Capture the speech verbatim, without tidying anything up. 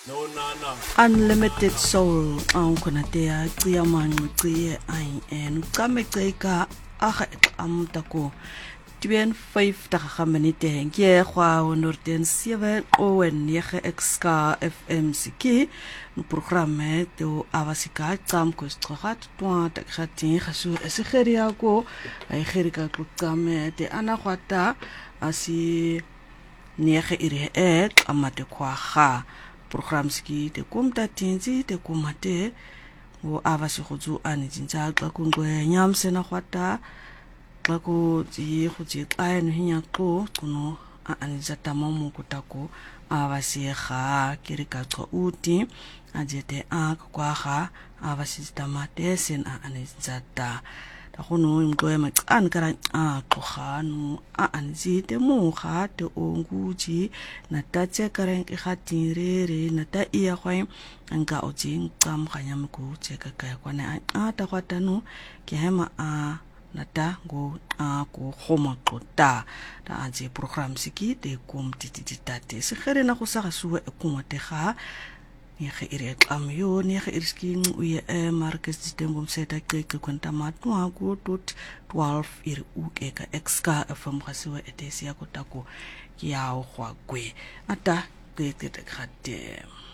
Unlimited Soul ang kunatea tia manqi ai en uqameceka aga amtako twen five daga minute nge kwa honorten seven owen nege exka fm siki no programme to avasika tsam ko strohat twa takhatin khasu esigeria ko ai gerika kutsame te ana kwata asi nege ire ek amate kwa ga program ski te kumta tinzi te kumate wo avasi khutsu ani jinja xa kungwe nyamse na khwata xa ku ji khutsi xa no hinya ko kuno ani jata momu kutako avasi kha kirika xa uti ajete a kwa kha avasi tamate sen ani jata kuno imgoe macan kara a kohanu a anzite mo khate onguji natache karen ke khatirere nata iya khwai anga ojing qam khanyam ku cheka ka kwana a ta kwatanu ke hema a nata go a ko khoma qota ta anje program siki te kum tititate se khere na go sa ga suwe e kumote ga nege ire amyo nege irsking uye e markes ditengom seta keke kwenta matwa ko tot twelve ir uke ka exka fm khasiwa etesi ya kotako ya khwa kwe ata kete khate